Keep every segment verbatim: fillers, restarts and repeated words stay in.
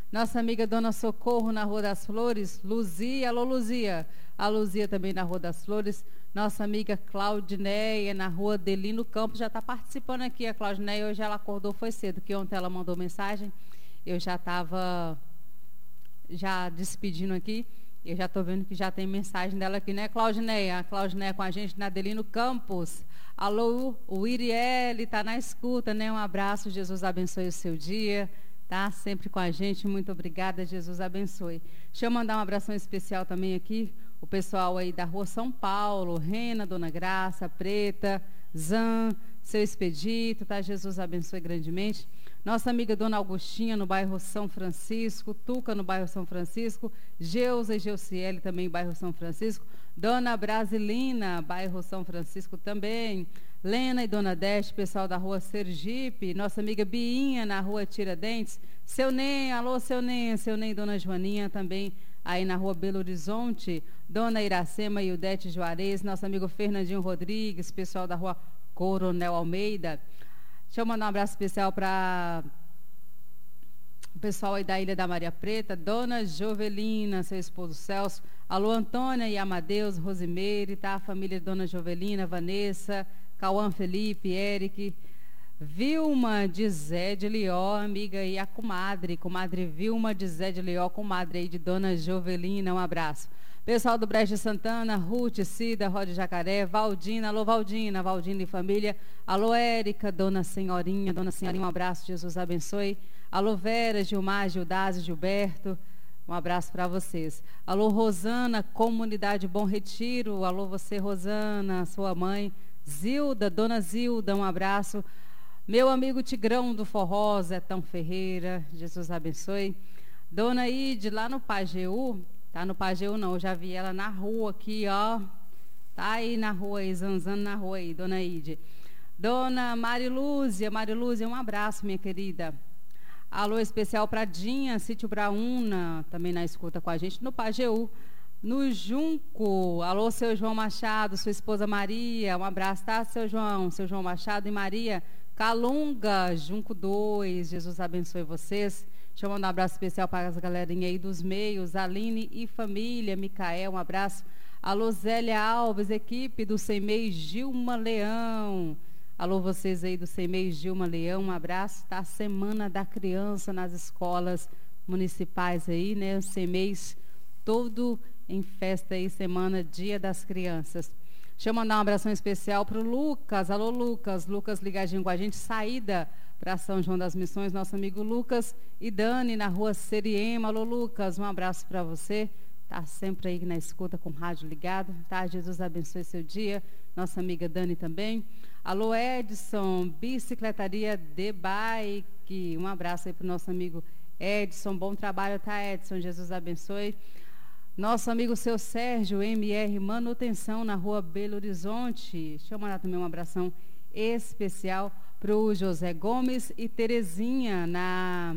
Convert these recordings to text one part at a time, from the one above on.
Nossa amiga Dona Socorro na Rua das Flores. Luzia, alô Luzia. A Luzia também na Rua das Flores. Nossa amiga Claudineia na Rua Delino Campos já está participando aqui. A Claudineia hoje ela acordou, foi cedo, que ontem ela mandou mensagem. Eu já estava já despedindo aqui. Eu já estou vendo que já tem mensagem dela aqui, né, Claudineia? A Claudineia com a gente na Delino Campos. Alô, o Iriele está na escuta, né? Um abraço, Jesus abençoe o seu dia. Tá sempre com a gente, muito obrigada, Jesus abençoe. Deixa eu mandar um abração especial também aqui, o pessoal aí da Rua São Paulo, Rena, Dona Graça, Preta, Zan, seu Expedito, tá? Jesus abençoe grandemente. Nossa amiga Dona Augustinha no bairro São Francisco, Tuca no bairro São Francisco, Geusa e Geuciele também bairro São Francisco, Dona Brasilina, bairro São Francisco também, Lena e Dona Deste, pessoal da Rua Sergipe, nossa amiga Biinha na Rua Tiradentes, seu Nem, alô seu Nem, seu Nem e Dona Joaninha também aí na Rua Belo Horizonte, Dona Iracema e Udete Juarez, nosso amigo Fernandinho Rodrigues, pessoal da Rua Coronel Almeida. Deixa eu mandar um abraço especial para o pessoal aí da Ilha da Maria Preta, Dona Jovelina, seu esposo Celso, alô Antônia e Amadeus, Rosimeire, tá? A família de Dona Jovelina, Vanessa, Cauã Felipe, Eric, Vilma de Zé de Lió, amiga e a comadre, comadre Vilma de Zé de Lió, comadre aí de Dona Jovelina, um abraço. Pessoal do Brejo de Santana, Ruth, Cida, Rode Jacaré, Valdina, alô Valdina, Valdina e família, alô Érica, Dona Senhorinha, Dona Senhorinha, um abraço, Jesus abençoe. Alô Vera, Gilmar, Gildásio, Gilberto, um abraço para vocês. Alô Rosana, Comunidade Bom Retiro, alô você Rosana, sua mãe, Zilda, Dona Zilda, um abraço. Meu amigo Tigrão do Forró, Zetão Ferreira, Jesus abençoe. Dona Ide, lá no Pajeú, tá no Pajeú não, eu já vi ela na rua aqui, ó. Tá aí na rua aí, zanzando na rua aí, Dona Ide. Dona Marilúzia, Marilúzia, um abraço, minha querida. Alô especial para Dinha, Sítio Braúna, também na escuta com a gente, no Pajeú. No Junco, alô, seu João Machado, sua esposa Maria, um abraço, tá, seu João, seu João Machado e Maria. Calunga, Junco dois, Jesus abençoe vocês. Deixa eu mandar um abraço especial para as galerinha aí dos meios, Aline e família, Micael, um abraço. Alô, Zélia Alves, equipe do CEMEI Gilma Leão. Alô, vocês aí do CEMEI Gilma Leão, um abraço. Tá a Semana da Criança nas escolas municipais aí, né? O CEMEI todo em festa aí, Semana Dia das Crianças. Deixa eu mandar um abração especial para o Lucas. Alô, Lucas. Lucas ligadinho com a gente. Saída para São João das Missões, nosso amigo Lucas e Dani na Rua Seriema. Alô, Lucas, um abraço para você. Tá sempre aí na escuta com o rádio ligado, tá? Jesus abençoe seu dia. Nossa amiga Dani também. Alô, Edson, Bicicletaria de Bike. Um abraço aí para o nosso amigo Edson. Bom trabalho, tá, Edson? Jesus abençoe. Nosso amigo seu Sérgio, M R Manutenção, na Rua Belo Horizonte. Deixa eu mandar também um abração especial para o José Gomes e Terezinha, na,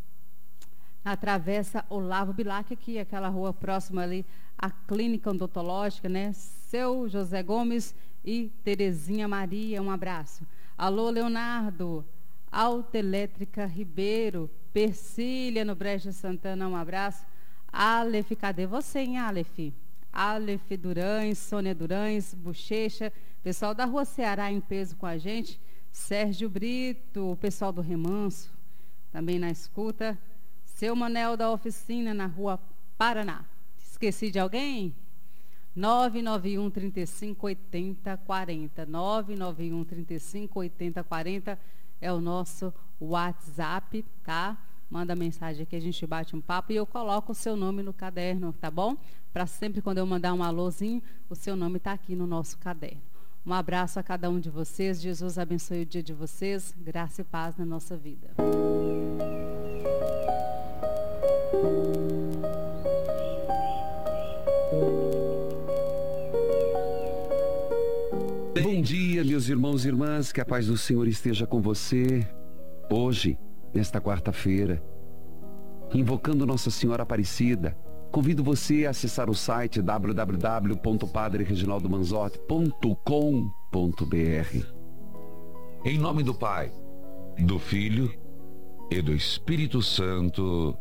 na Travessa Olavo Bilac, aqui, aquela rua próxima ali, à Clínica Odontológica, né? Seu José Gomes e Terezinha Maria, um abraço. Alô, Leonardo, Autoelétrica Ribeiro, Persília, no Brejo de Santana, um abraço. Aleph, cadê você, hein, Aleph? Aleph Durães, Sônia Durães, Bochecha, pessoal da Rua Ceará em peso com a gente, Sérgio Brito, o pessoal do Remanso, também na escuta, seu Manel da Oficina na Rua Paraná. Esqueci de alguém? nove nove um, trinta e cinco, oitenta, quarenta. nove nove um, trinta e cinco, oitenta, quarenta é o nosso WhatsApp, tá? Manda mensagem aqui, a gente bate um papo e eu coloco o seu nome no caderno, tá bom? Para sempre, quando eu mandar um alôzinho, o seu nome está aqui no nosso caderno. Um abraço a cada um de vocês. Jesus abençoe o dia de vocês. Graça e paz na nossa vida. Bom dia, meus irmãos e irmãs. Que a paz do Senhor esteja com você. Hoje, nesta quarta-feira, invocando Nossa Senhora Aparecida, convido você a acessar o site w w w ponto padre reginaldo manzotti ponto com ponto b r. Em nome do Pai, do Filho e do Espírito Santo.